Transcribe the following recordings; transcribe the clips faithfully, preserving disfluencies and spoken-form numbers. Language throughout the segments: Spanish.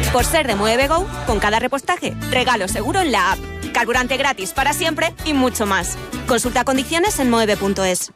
Por ser de Moeve Go, con cada repostaje, regalo seguro en la app. Carburante gratis para siempre y mucho más. Consulta condiciones en moeve punto es.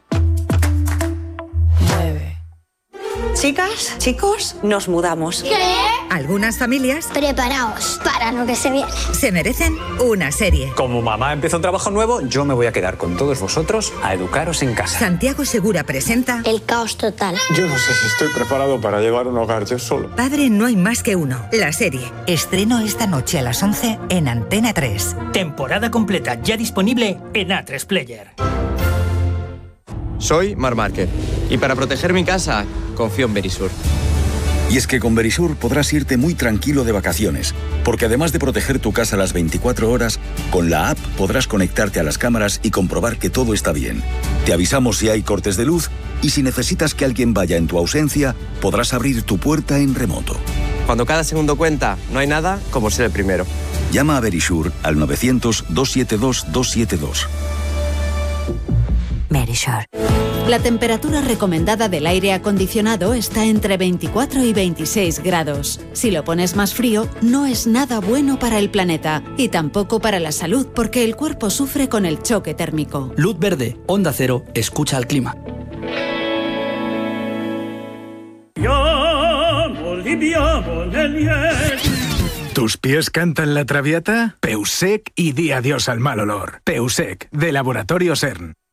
Chicas, chicos, nos mudamos. ¿Qué? Algunas familias, preparaos para lo que se viene, se merecen una serie. Como mamá empieza un trabajo nuevo, yo me voy a quedar con todos vosotros a educaros en casa. Santiago Segura presenta El caos total. Yo no sé si estoy preparado para llevar un hogar yo solo. Padre no hay más que uno, la serie. Estreno esta noche a las once en Antena tres. Temporada completa ya disponible en A tres Player. Soy Marc Márquez y para proteger mi casa confío en Verisur. Y es que con Verisur podrás irte muy tranquilo de vacaciones, porque además de proteger tu casa las veinticuatro horas, con la app podrás conectarte a las cámaras y comprobar que todo está bien. Te avisamos si hay cortes de luz y si necesitas que alguien vaya en tu ausencia, podrás abrir tu puerta en remoto. Cuando cada segundo cuenta, no hay nada como ser el primero. Llama a Verisur al novecientos, doscientos setenta y dos, doscientos setenta y dos. Verisur. La temperatura recomendada del aire acondicionado está entre veinticuatro y veintiséis grados. Si lo pones más frío, no es nada bueno para el planeta y tampoco para la salud porque el cuerpo sufre con el choque térmico. Luz verde, Onda Cero, escucha al clima. ¿Tus pies cantan la traviata? Peusec y di adiós al mal olor. Peusec, de Laboratorios E R N.